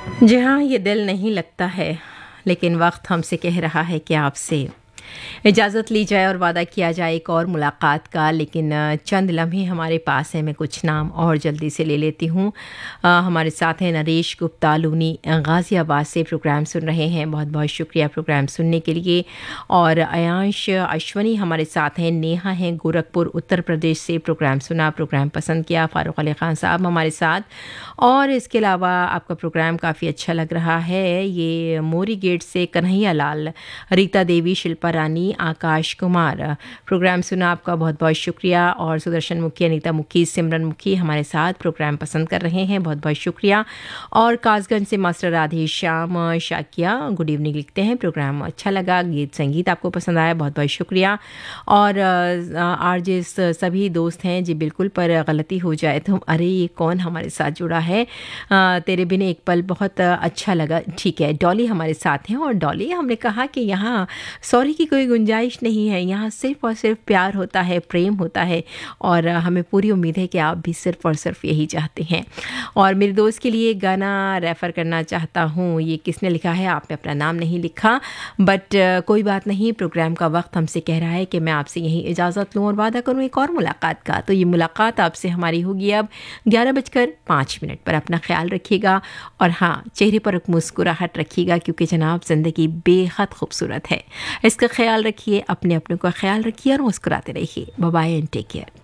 जहाँ ये दिल नहीं लगता है, लेकिन वक्त हमसे कह रहा है कि आपसे इजाज़त ली जाए और वादा किया जाए एक और मुलाकात का। लेकिन चंद लम्हे हमारे पास हैं, मैं कुछ नाम और जल्दी से ले लेती हूँ। हमारे साथ हैं नरेश गुप्ता लूनी गाज़ियाबाद से प्रोग्राम सुन रहे हैं, बहुत बहुत शुक्रिया प्रोग्राम सुनने के लिए। और अयांश अश्वनी हमारे साथ हैं, नेहा हैं गोरखपुर उत्तर प्रदेश से प्रोग्राम सुना, प्रोग्राम पसंद किया। फ़ारूक अली ख़ान साहब हमारे साथ, और इसके अलावा आपका प्रोग्राम काफ़ी अच्छा लग रहा है। ये मोरी गेट से कन्हैया लाल, रीता देवी, शिल्पा रानी, आकाश कुमार, प्रोग्राम सुना, आपका बहुत बहुत शुक्रिया। और सुदर्शन मुखी, अनीता मुखी, सिमरन मुखी हमारे साथ प्रोग्राम पसंद कर रहे हैं, बहुत बहुत शुक्रिया। और कासगंज से master Radhe Shyam Shakya good evening लिखते हैं, प्रोग्राम अच्छा लगा, गीत संगीत आपको पसंद आया, बहुत बहुत शुक्रिया। और आरजे सभी दोस्त हैं जी, बिल्कुल पर गलती हो जाए तो अरे ये कौन हमारे साथ जुड़ा है, तेरे बिन एक पल, बहुत अच्छा लगा, ठीक है। डॉली हमारे साथ हैं, और डॉली हमने कहा कि यहाँ सॉरी की कोई गुंजाइश नहीं है, यहाँ सिर्फ और सिर्फ प्यार होता है, प्रेम होता है, और हमें पूरी उम्मीद है कि आप भी सिर्फ और सिर्फ यही चाहते हैं। और मेरे दोस्त के लिए एक गाना रेफ़र करना चाहता हूँ, ये किसने लिखा है, आपने अपना नाम नहीं लिखा, बट कोई बात नहीं, प्रोग्राम का वक्त हमसे कह रहा है कि मैं आपसे यही इजाज़त लूँ और वादा करूँ एक और मुलाकात का। तो ये मुलाकात आपसे हमारी होगी अब 11:05 पर। अपना ख्याल रखिएगा, और हाँ, चेहरे पर एक मुस्कुराहट रखिएगा, क्योंकि जनाब ज़िंदगी बेहद खूबसूरत है। इसका ख्याल रखिए, अपने का ख्याल रखिए और मुस्कुराते रहिए। Bye bye and take care.